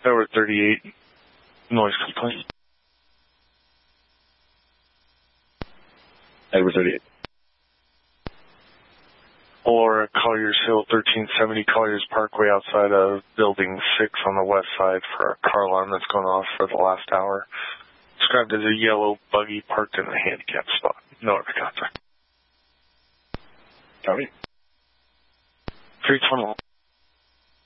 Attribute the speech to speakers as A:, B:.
A: Over 38, noise complaint.
B: Edward 38.
A: Or Colliers Hill, 1370 Colliers Parkway outside of Building 6 on the west side for a car alarm that's gone off for the last hour. Described as a yellow buggy parked in a handicap spot. No other contact.
B: Copy.
A: 321.